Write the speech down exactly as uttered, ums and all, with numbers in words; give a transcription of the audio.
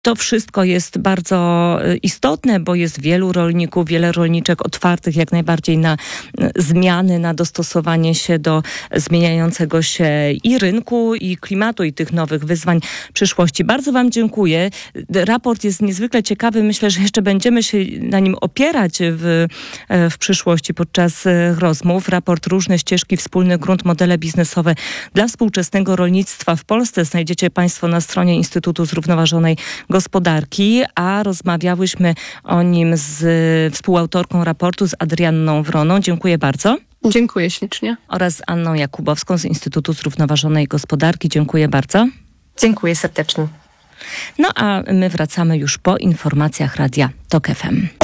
To wszystko jest bardzo istotne, bo jest wielu rolników, wiele rolniczek otwartych jak najbardziej na zmiany, na dostosowanie się do zmieniającego się i rynku, i klimatu, i tych nowych wyzwań przyszłości. Bardzo wam dziękuję. Raport jest niezwykle ciekawy. Myślę, że jeszcze będziemy się na nim opierać w, w przyszłości podczas rozmów. Raport Różne ścieżki, wspólny grunt, modele biznesowe dla współczesnego rolnictwa w Polsce znajdziecie państwo na stronie Instytutu Zrównoważonej Gospodarki, a rozmawiałyśmy o nim z współautorką raportu, z Adrianną Wroną. Dziękuję bardzo. Dziękuję ślicznie. Oraz z Anną Jakubowską z Instytutu Zrównoważonej Gospodarki. Dziękuję bardzo. Dziękuję serdecznie. No a my wracamy już po informacjach Radia Tok F M.